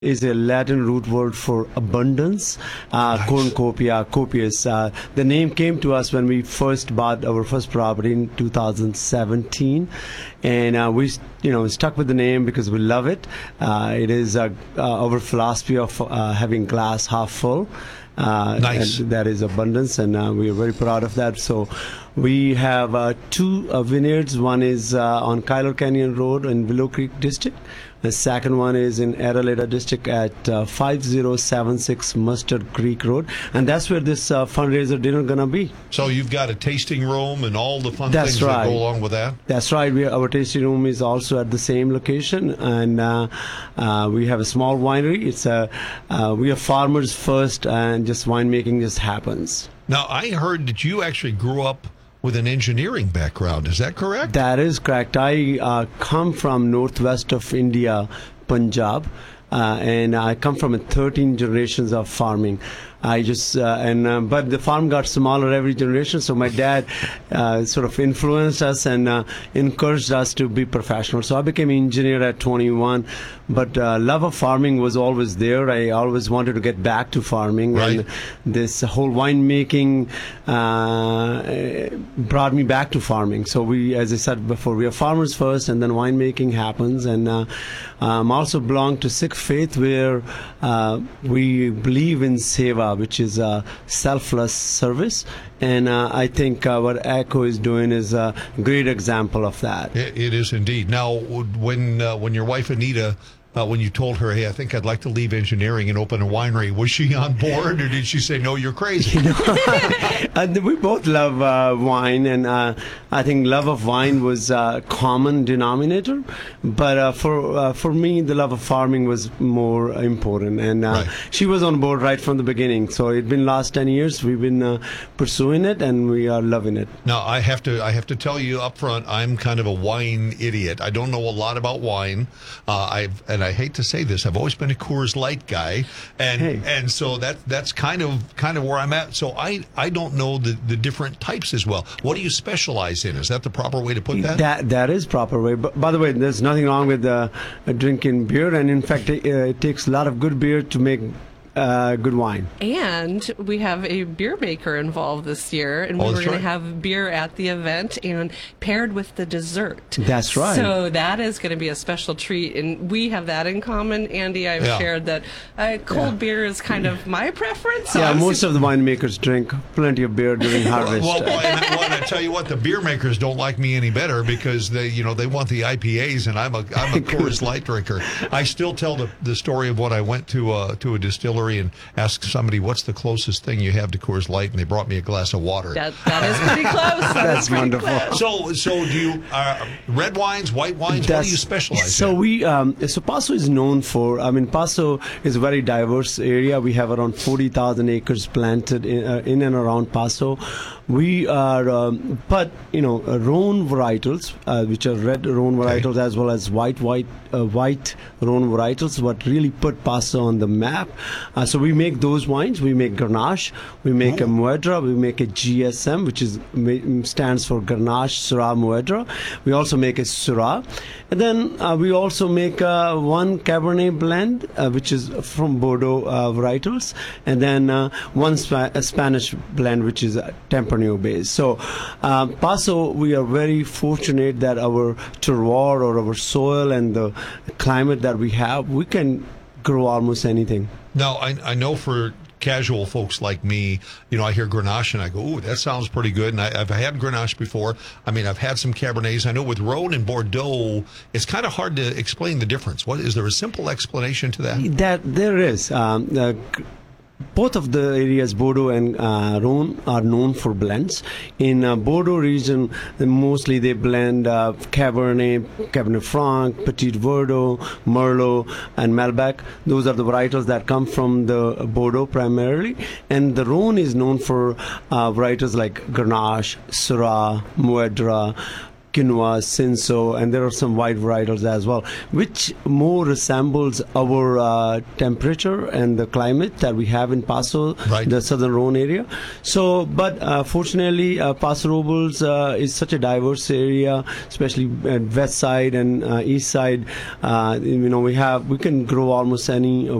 is a Latin root word for abundance. Nice. Cornucopia, copious. The name came to us when we first bought our first property in 2017, and we, stuck with the name because we love it. It is our philosophy of having glass half full. Nice. And that is abundance, and we are very proud of that. So we have two vineyards. One is on Kyler Canyon Road in Willow Creek District. The second one is in Araleta District at 5076 Mustard Creek Road. And that's where this fundraiser dinner going to be. So you've got a tasting room and all the fun things that go along with that? That's right. Our tasting room is also at the same location. And we have a small winery. We are farmers first, and just winemaking just happens. Now, I heard that you actually grew up with an engineering background. Is that correct? That is correct. I come from northwest of India, Punjab, and I come from 13 generations of farming. But the farm got smaller every generation, so my dad sort of influenced us and encouraged us to be professional. So I became an engineer at 21, but love of farming was always there. I always wanted to get back to farming, right. And this whole winemaking brought me back to farming. So we, as I said before, we are farmers first, and then winemaking happens. And also belong to Sikh faith, where we believe in seva, which is selfless service, and I think what Echo is doing is a great example of that. It is indeed. Now, when your wife Anita, when you told her, hey, I think I'd like to leave engineering and open a winery, was she on board, or did she say, no, you're crazy? We both love wine, and I think love of wine was a common denominator, but for me, the love of farming was more important, and right. She was on board right from the beginning. So it's been last 10 years we've been pursuing it, and we are loving it. Now, I have to tell you up front, I'm kind of a wine idiot. I don't know a lot about wine. And I hate to say this, I've always been a Coors Light guy, and so that's kind of where I'm at. So I don't know the different types as well. What do you specialize in? Is that the proper way to put that? That is proper way. But by the way, there's nothing wrong with drinking beer, and in fact, it takes a lot of good beer to make good wine. And we have a beer maker involved this year, and we're going to have beer at the event and paired with the dessert. That's right. So that is going to be a special treat, and we have that in common. Andy, I've shared that cold beer is kind of my preference. Yeah, most of the winemakers drink plenty of beer during harvest. Well, and I tell you what, the beer makers don't like me any better because they want the IPAs, and I'm a Coors Light drinker. I still tell the story of when I went to a distillery and asked somebody, what's the closest thing you have to Coors Light, and they brought me a glass of water. That is pretty close. That's wonderful. Close. So do you red wines, white wines? What do you specialize in? So Paso is known for. Paso is a very diverse area. We have around 40,000 acres planted in and around Paso. We are, Rhone varietals, which are red Rhone varietals, as well as white Rhone varietals, what really put Paso on the map. So we make those wines. We make Grenache, we make a Mourvedre, we make a GSM, which stands for Grenache Syrah Mourvedre. We also make a Syrah. And then we also make one Cabernet blend, which is from Bordeaux varietals, and then one Spanish blend, which is Tempranillo based. So Paso, we are very fortunate that our terroir, or our soil, and the climate that we have, we can grow almost anything. Now, I know for casual folks like me, I hear Grenache and I go, ooh, that sounds pretty good. And I've had Grenache before. I've had some Cabernets. I know with Rhone and Bordeaux, it's kind of hard to explain the difference. Is there a simple explanation to that? There is. Both of the areas, Bordeaux and Rhone, are known for blends. In Bordeaux region, mostly they blend Cabernet, Cabernet Franc, Petit Verdot, Merlot, and Malbec. Those are the varietals that come from the Bordeaux primarily. And the Rhone is known for varietals like Grenache, Syrah, Mourvedre, quinoa, Cinso, and there are some white varietals as well, which more resembles our temperature and the climate that we have in Paso, the southern Rhone area. So, but fortunately, Paso Robles is such a diverse area, especially at west side and east side. We can grow almost any